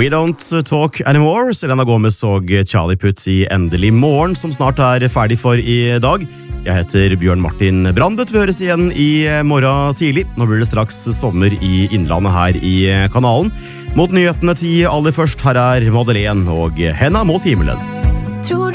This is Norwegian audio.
We Don't Talk Anymore. Selena Gomez og Charlie Puth i Endelig morgen, som snart ferdig for i dag. Jeg heter Bjørn Martin Brandet. Vi høres igjen i morgen tidlig. Nå blir det straks sommer i Innlandet her i kanalen. Mot nyhetene 10 aller først, her Madeleine og Henna mot himmelen.